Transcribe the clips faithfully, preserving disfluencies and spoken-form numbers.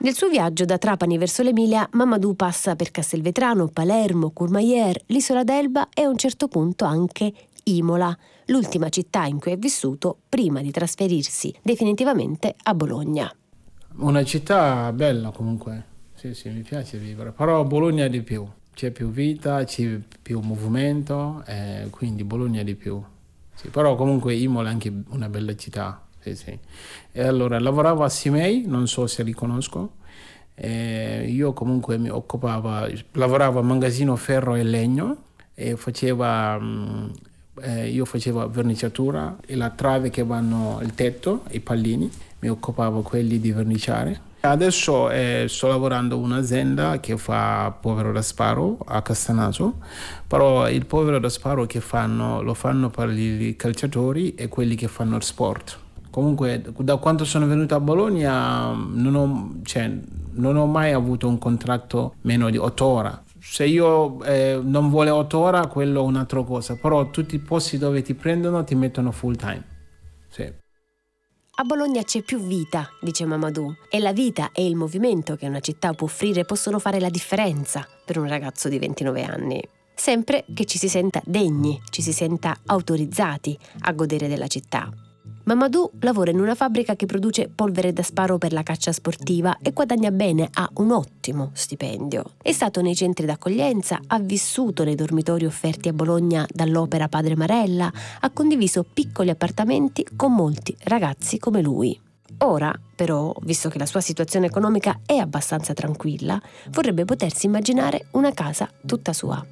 Nel suo viaggio da Trapani verso l'Emilia, Mamadou passa per Castelvetrano, Palermo, Courmayeur, l'Isola d'Elba e a un certo punto anche Imola, l'ultima città in cui è vissuto prima di trasferirsi definitivamente a Bologna. Una città bella comunque, sì sì, mi piace vivere, però Bologna di più, c'è più vita, c'è più movimento, eh, quindi Bologna di più. Sì, però comunque Imola è anche una bella città, sì sì. E allora lavoravo a Simei, non so se li conosco, eh, io comunque mi occupavo, lavoravo a magazzino ferro e legno e faceva... Mh, Eh, io facevo verniciatura e la trave che vanno al tetto, i pallini, mi occupavo quelli di verniciare. Adesso eh, sto lavorando in un'azienda che fa povero da sparo a Castenaso, però il povero da sparo che fanno lo fanno per i calciatori e quelli che fanno il sport. Comunque da quando sono venuto a Bologna non ho, cioè, non ho mai avuto un contratto meno di otto ore. Se io eh, non vuole otto ore, quello è un'altra cosa, però tutti i posti dove ti prendono ti mettono full time. Sì. A Bologna c'è più vita, dice Mamadou, e la vita e il movimento che una città può offrire possono fare la differenza per un ragazzo di ventinove anni. Sempre che ci si senta degni, ci si senta autorizzati a godere della città. Mamadou lavora in una fabbrica che produce polvere da sparo per la caccia sportiva e guadagna bene, ha un ottimo stipendio. È stato nei centri d'accoglienza, ha vissuto nei dormitori offerti a Bologna dall'Opera Padre Marella, ha condiviso piccoli appartamenti con molti ragazzi come lui. Ora, però, visto che la sua situazione economica è abbastanza tranquilla, vorrebbe potersi immaginare una casa tutta sua.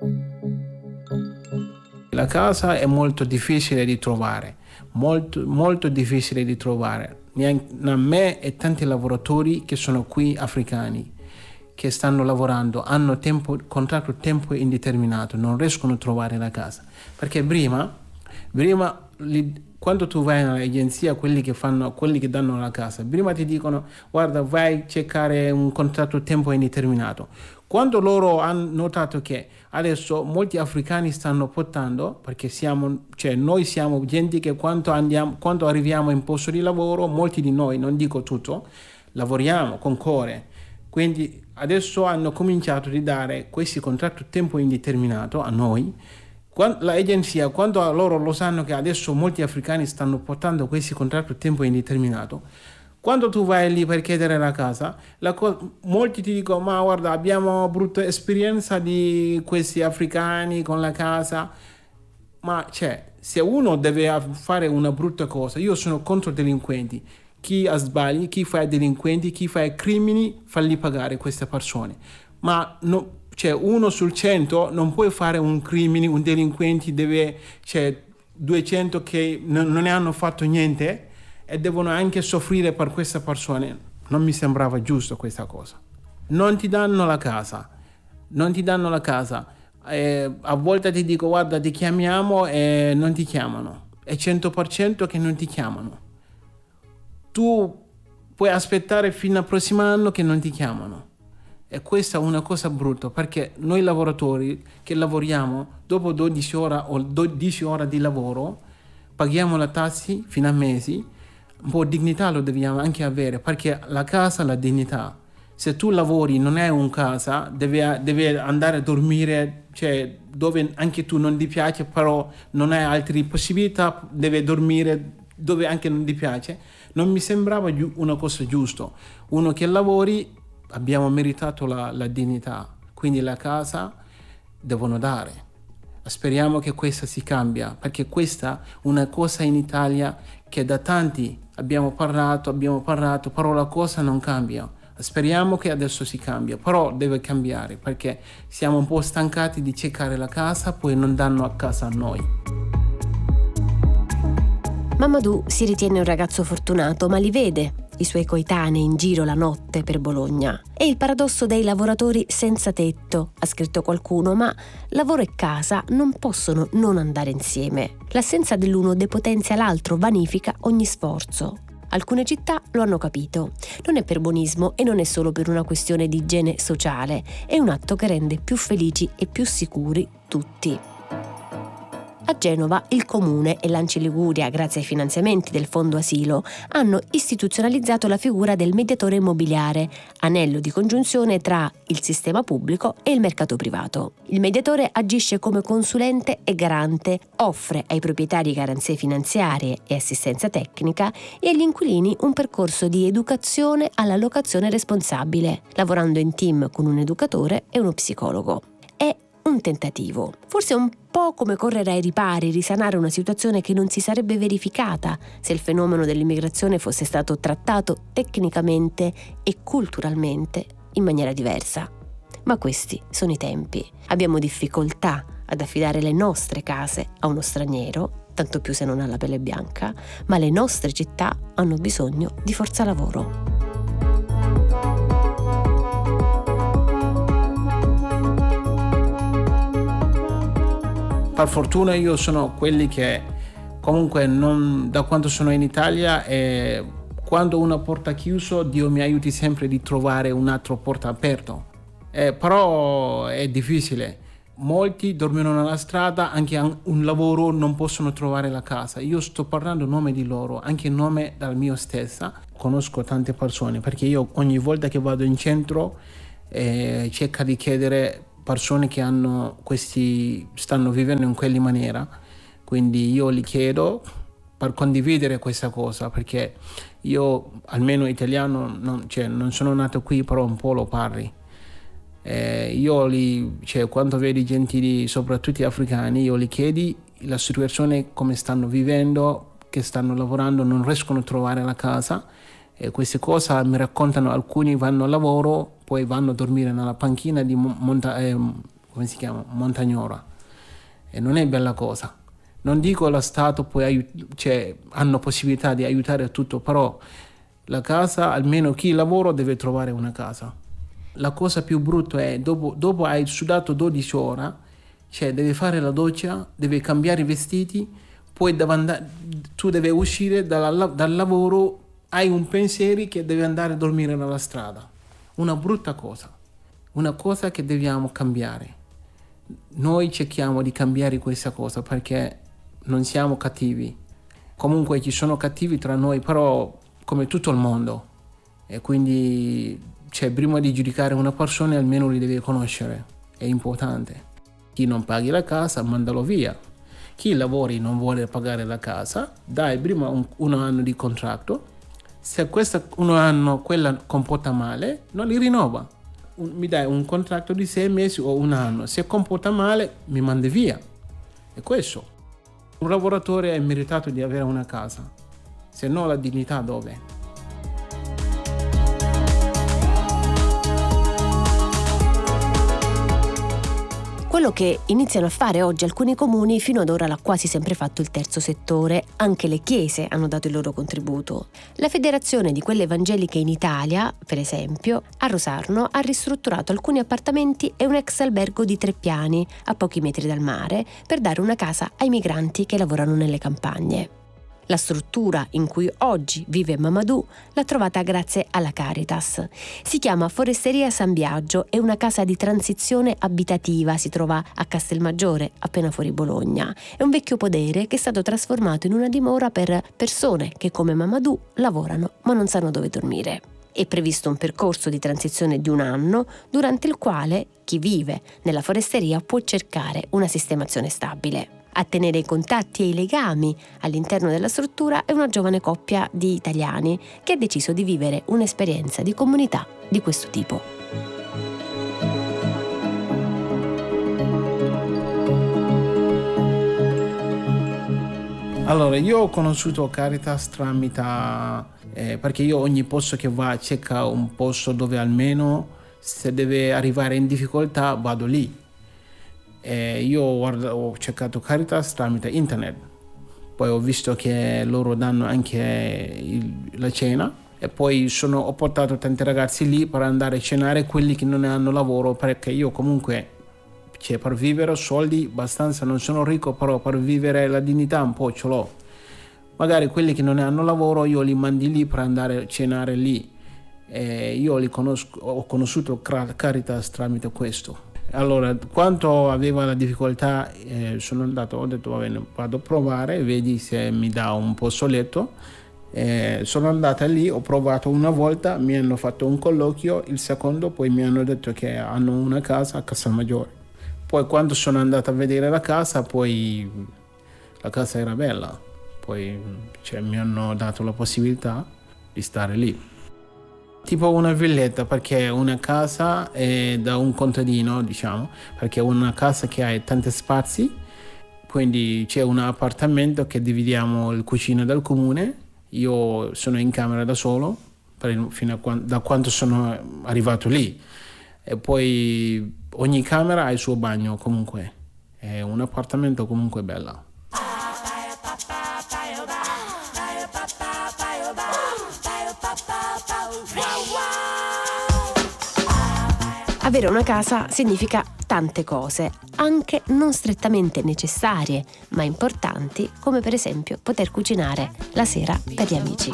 La casa è molto difficile di trovare. Molto, molto difficile di trovare, a me e tanti lavoratori che sono qui africani, che stanno lavorando, hanno tempo, contratto tempo indeterminato, non riescono a trovare la casa, perché prima, prima li, quando tu vai all'agenzia, quelli che fanno, quelli che danno la casa, prima ti dicono guarda vai a cercare un contratto tempo indeterminato. Quando loro hanno notato che adesso molti africani stanno portando, perché siamo, cioè noi siamo gente che quando, andiamo, quando arriviamo in posto di lavoro, molti di noi, non dico tutto, lavoriamo con cuore. Quindi adesso hanno cominciato a dare questi contratti a tempo indeterminato a noi. L'agenzia, quando loro lo sanno che adesso molti africani stanno portando questi contratti a tempo indeterminato, quando tu vai lì per chiedere la casa, la co- molti ti dicono ma guarda abbiamo brutta esperienza di questi africani con la casa, ma cioè se uno deve fare una brutta cosa, io sono contro i delinquenti, chi ha sbagli, chi fa i delinquenti, chi fa i crimini, falli pagare queste persone, ma no, cioè uno sul cento non puoi fare un crimine, un delinquente deve, cioè duecento che n- non ne hanno fatto niente e devono anche soffrire per queste persone. Non mi sembrava giusto questa cosa. Non ti danno la casa, non ti danno la casa. Eh, a volte ti dico guarda ti chiamiamo e non ti chiamano. È cento per cento che non ti chiamano. Tu puoi aspettare fino al prossimo anno che non ti chiamano. E questa è una cosa brutta perché noi lavoratori che lavoriamo dopo dodici ore o dodici ore di lavoro paghiamo le tasse fino a mesi. Un po' di dignità lo dobbiamo anche avere perché la casa è la dignità. Se tu lavori non è un casa, devi, devi andare a dormire, cioè dove anche tu non ti piace, però non hai altre possibilità, devi dormire dove anche non ti piace. Non mi sembrava una cosa giusta. Uno che lavori abbiamo meritato la, la dignità, quindi la casa devono dare. Speriamo che questa si cambia, perché questa è una cosa in Italia che da tanti abbiamo parlato, abbiamo parlato, però la cosa non cambia. Speriamo che adesso si cambia, però deve cambiare, perché siamo un po' stancati di cercare la casa, poi non danno a casa a noi. Mamadou si ritiene un ragazzo fortunato, ma li vede i suoi coetanei in giro la notte per Bologna. È il paradosso dei lavoratori senza tetto, ha scritto qualcuno, ma lavoro e casa non possono non andare insieme. L'assenza dell'uno depotenzia l'altro, vanifica ogni sforzo. Alcune città lo hanno capito. Non è per buonismo e non è solo per una questione di igiene sociale, è un atto che rende più felici e più sicuri tutti. A Genova il Comune e l'A N C I Liguria, grazie ai finanziamenti del Fondo Asilo, hanno istituzionalizzato la figura del mediatore immobiliare, anello di congiunzione tra il sistema pubblico e il mercato privato. Il mediatore agisce come consulente e garante, offre ai proprietari garanzie finanziarie e assistenza tecnica e agli inquilini un percorso di educazione alla locazione responsabile, lavorando in team con un educatore e uno psicologo. È un tentativo, forse un po' come correre ai ripari, risanare una situazione che non si sarebbe verificata se il fenomeno dell'immigrazione fosse stato trattato tecnicamente e culturalmente in maniera diversa. Ma questi sono i tempi. Abbiamo difficoltà ad affidare le nostre case a uno straniero, tanto più se non ha la pelle bianca, ma le nostre città hanno bisogno di forza lavoro. Per fortuna io sono quelli che comunque non, da quando sono in Italia, e quando una porta è chiusa Dio mi aiuti sempre di trovare un'altra porta aperta. Eh, però è difficile. Molti dormono nella strada, anche un lavoro non possono trovare la casa. Io sto parlando a nome di loro, anche in nome della mia stessa. Conosco tante persone perché io ogni volta che vado in centro eh, cerco di chiedere persone che hanno questi stanno vivendo in quella maniera, quindi io li chiedo per condividere questa cosa, perché io almeno italiano non, cioè, non sono nato qui, però un po' lo parli. Eh, io li, cioè, quando vedi gente, soprattutto africani, io li chiedi la situazione, come stanno vivendo, che stanno lavorando, non riescono a trovare la casa. E queste cose mi raccontano, alcuni vanno al lavoro, poi vanno a dormire nella panchina di monta- eh, come si chiama? Montagnora. E non è bella cosa. Non dico lo Stato poi aiut- cioè, hanno possibilità di aiutare tutto, però la casa, almeno chi lavora deve trovare una casa. La cosa più brutta è dopo, dopo hai sudato dodici ore, cioè devi fare la doccia, devi cambiare i vestiti, poi devi andare, tu devi uscire dal, dal lavoro, hai un pensiero che devi andare a dormire nella strada. Una brutta cosa, una cosa che dobbiamo cambiare. Noi cerchiamo di cambiare questa cosa perché non siamo cattivi. Comunque ci sono cattivi tra noi, però come tutto il mondo. E quindi, cioè, prima di giudicare una persona almeno li devi conoscere. È importante. Chi non paghi la casa, mandalo via. Chi lavori non vuole pagare la casa, dai prima un, un anno di contratto. Se questo un anno quella comporta male, non li rinnova. Un, mi dai un contratto di sei mesi o un anno. Se comporta male, mi mandi via. È questo. Un lavoratore è meritato di avere una casa. Se no, la dignità dove? Quello che iniziano a fare oggi alcuni comuni fino ad ora l'ha quasi sempre fatto il terzo settore, anche le chiese hanno dato il loro contributo. La Federazione di quelle evangeliche in Italia, per esempio, a Rosarno ha ristrutturato alcuni appartamenti e un ex albergo di tre piani a pochi metri dal mare per dare una casa ai migranti che lavorano nelle campagne. La struttura in cui oggi vive Mamadou l'ha trovata grazie alla Caritas. Si chiama Foresteria San Biagio, è una casa di transizione abitativa, si trova a Castelmaggiore, appena fuori Bologna. È un vecchio podere che è stato trasformato in una dimora per persone che come Mamadou lavorano ma non sanno dove dormire. È previsto un percorso di transizione di un anno, durante il quale chi vive nella foresteria può cercare una sistemazione stabile. A tenere i contatti e i legami all'interno della struttura è una giovane coppia di italiani che ha deciso di vivere un'esperienza di comunità di questo tipo. Allora, io ho conosciuto Caritas tramite, eh, perché io ogni posto che va cerca un posto dove almeno se deve arrivare in difficoltà vado lì. Eh, io guarda, ho cercato Caritas tramite internet, poi ho visto che loro danno anche il, la cena e poi sono, ho portato tanti ragazzi lì per andare a cenare, quelli che non hanno lavoro, perché io comunque, cioè, per vivere soldi abbastanza, non sono ricco, però per vivere la dignità un po' ce l'ho. Magari quelli che non hanno lavoro io li mandi lì per andare a cenare lì. E io li conosco, ho conosciuto Caritas tramite questo. Allora, quando aveva la difficoltà, eh, sono andato, ho detto va bene, vado a provare, vedi se mi dà un posto letto. Eh, sono andata lì, ho provato una volta, mi hanno fatto un colloquio, il secondo poi mi hanno detto che hanno una casa a Casalmaggiore. Poi quando sono andato a vedere la casa, poi la casa era bella, poi cioè, mi hanno dato la possibilità di stare lì. Tipo una villetta, perché una casa è da un contadino, diciamo, perché è una casa che ha tanti spazi, quindi c'è un appartamento che dividiamo il cucina dal comune. Io sono in camera da solo per, fino a quando, da quando sono arrivato lì, e poi ogni camera ha il suo bagno, comunque è un appartamento comunque bello. Avere una casa significa tante cose, anche non strettamente necessarie, ma importanti, come per esempio poter cucinare la sera per gli amici.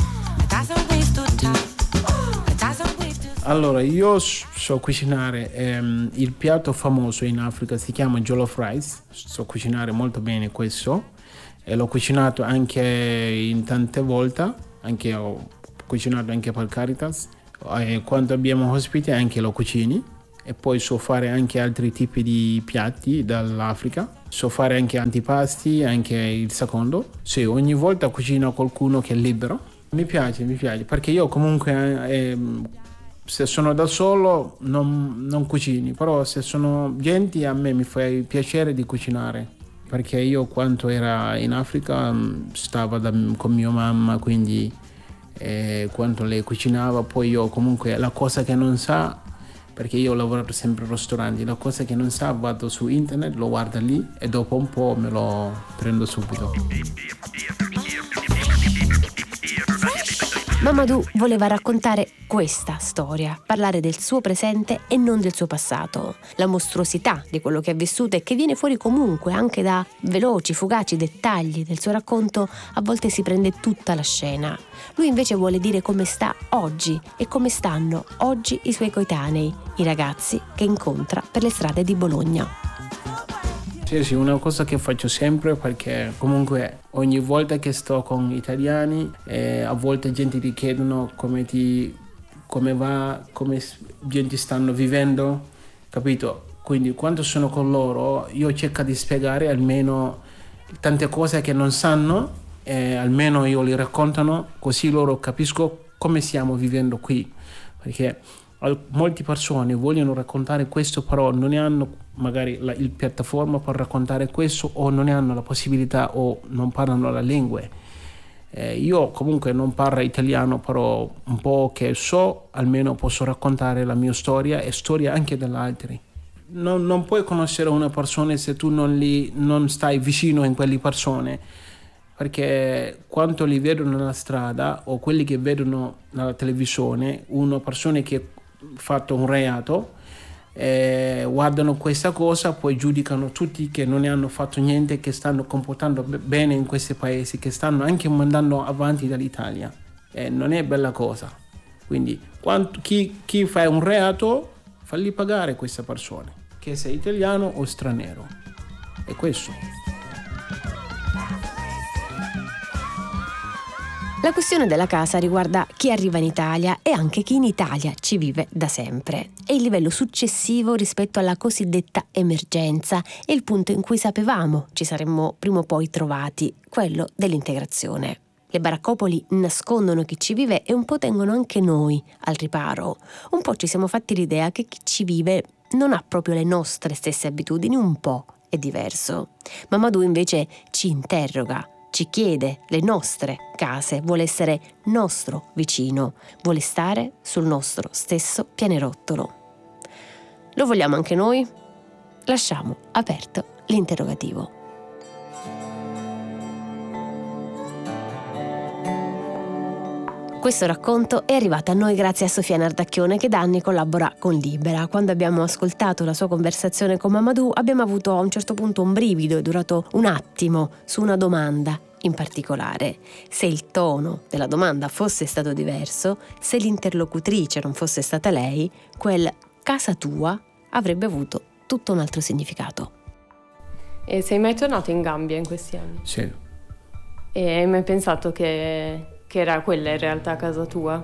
Allora, io so cucinare ehm, il piatto famoso in Africa, si chiama jollof rice, so cucinare molto bene questo e l'ho cucinato anche in tante volte, anche ho cucinato anche per Caritas, e quando abbiamo ospiti anche lo cucini. E poi so fare anche altri tipi di piatti dall'Africa, so fare anche antipasti, anche il secondo. Sì, ogni volta cucino qualcuno che è libero. Mi piace, mi piace, perché io comunque eh, se sono da solo non, non cucini, però se sono gente a me mi fa piacere di cucinare, perché io quando ero in Africa stavo da, con mia mamma, quindi eh, quando lei cucinava, poi io comunque la cosa che non sa, perché io ho lavorato sempre in ristoranti, la cosa che non sa vado su internet, lo guardo lì e dopo un po' me lo prendo subito. Mamadou voleva raccontare questa storia, parlare del suo presente e non del suo passato, la mostruosità di quello che ha vissuto e che viene fuori comunque anche da veloci, fugaci dettagli del suo racconto. A volte si prende tutta la scena. Lui invece vuole dire come sta oggi e come stanno oggi i suoi coetanei, i ragazzi che incontra per le strade di Bologna. Sì, sì, una cosa che faccio sempre, perché comunque ogni volta che sto con italiani eh, a volte gente ti chiedono come ti come va, come gente stanno vivendo, capito? Quindi quando sono con loro io cerco di spiegare almeno tante cose che non sanno, eh, almeno io li raccontano, così loro capiscono come stiamo vivendo qui, perché molte persone vogliono raccontare questo, però non ne hanno magari la, il piattaforma per raccontare questo, o non ne hanno la possibilità, o non parlano la lingua. Eh, io comunque non parlo italiano, però un po' che so, almeno posso raccontare la mia storia e storia anche degli altri. Non, non puoi conoscere una persona se tu non, li, non stai vicino in quelle persone, perché quando li vedono nella strada o quelli che vedono nella televisione, una persona che fatto un reato, eh, guardano questa cosa, poi giudicano tutti che non ne hanno fatto niente, che stanno comportando b- bene in questi paesi, che stanno anche mandando avanti dall'Italia. Eh, non è bella cosa. Quindi quando, chi, chi fa un reato, falli pagare questa persona, che sia italiano o straniero. È questo. La questione della casa riguarda chi arriva in Italia e anche chi in Italia ci vive da sempre. È il livello successivo rispetto alla cosiddetta emergenza e il punto in cui sapevamo ci saremmo prima o poi trovati, quello dell'integrazione. Le baraccopoli nascondono chi ci vive e un po' tengono anche noi al riparo. Un po' ci siamo fatti l'idea che chi ci vive non ha proprio le nostre stesse abitudini, un po' è diverso. Mamadou invece ci interroga, ci chiede le nostre case, vuole essere nostro vicino, vuole stare sul nostro stesso pianerottolo. Lo vogliamo anche noi? Lasciamo aperto l'interrogativo. Questo racconto è arrivato a noi grazie a Sofia Nardacchione, che da anni collabora con Libera. Quando abbiamo ascoltato la sua conversazione con Mamadou abbiamo avuto a un certo punto un brivido, è durato un attimo, su una domanda in particolare. Se il tono della domanda fosse stato diverso, se l'interlocutrice non fosse stata lei, quel casa tua avrebbe avuto tutto un altro significato. E sei mai tornato in Gambia in questi anni? Sì. E hai mai pensato che, che era quella in realtà casa tua?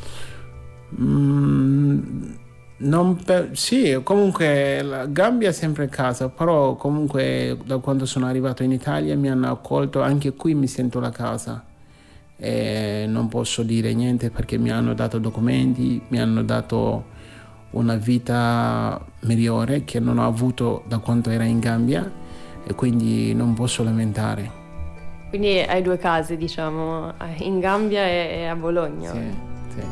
Mm, non per- sì, comunque la Gambia è sempre casa, però comunque da quando sono arrivato in Italia mi hanno accolto, anche qui mi sento la casa. E non posso dire niente perché mi hanno dato documenti, mi hanno dato una vita migliore che non ho avuto da quando era in Gambia e quindi non posso lamentare. Quindi hai due case, diciamo, in Gambia e a Bologna. Sì, sì.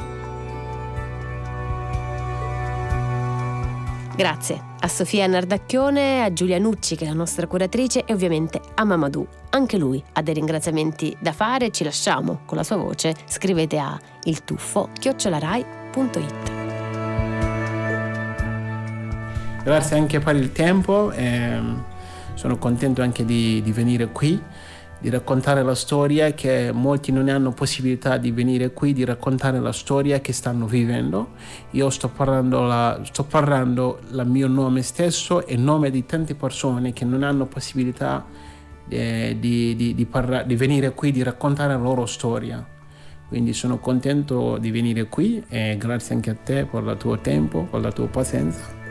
Grazie a Sofia Nardacchione, a Giulia Nucci che è la nostra curatrice e ovviamente a Mamadou. Anche lui ha dei ringraziamenti da fare, ci lasciamo con la sua voce. Scrivete a iltuffo chiocciola rai punto it. Grazie anche per il tempo, e sono contento anche di, di venire qui, di raccontare la storia che molti non hanno possibilità di venire qui, di raccontare la storia che stanno vivendo. Io sto parlando la, sto parlando il mio nome stesso e il nome di tante persone che non hanno possibilità eh, di, di, di, parla, di venire qui, di raccontare la loro storia. Quindi sono contento di venire qui e grazie anche a te per il tuo tempo, per la tua pazienza.